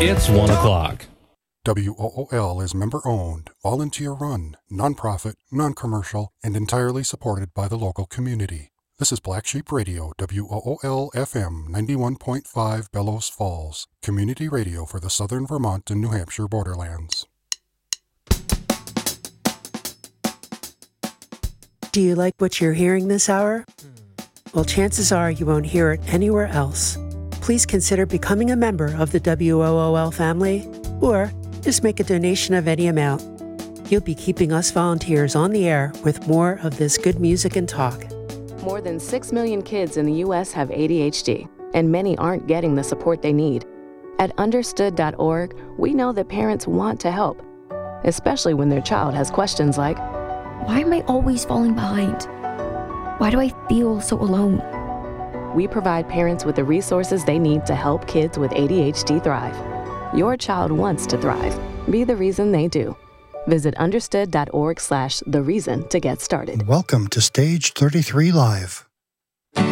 It's 1 o'clock. WOOL is member-owned, volunteer-run, nonprofit, non-commercial, and entirely supported by the local community. This is Black Sheep Radio, WOOL-FM 91.5 Bellows Falls, community radio for the southern Vermont and New Hampshire borderlands. Do you like what you're hearing this hour? Well, chances are you won't hear it anywhere else. Please consider becoming a member of the WOOL family, or just make a donation of any amount. You'll be keeping us volunteers on the air with more of this good music and talk. More than 6 million kids in the U.S. have ADHD, and many aren't getting the support they need. At understood.org, we know that parents want to help, especially when their child has questions like, why am I always falling behind? Why do I feel so alone? We provide parents with the resources they need to help kids with ADHD thrive. Your child wants to thrive. Be the reason they do. Visit understood.org/thereason to get started. Welcome to Stage 33 Live.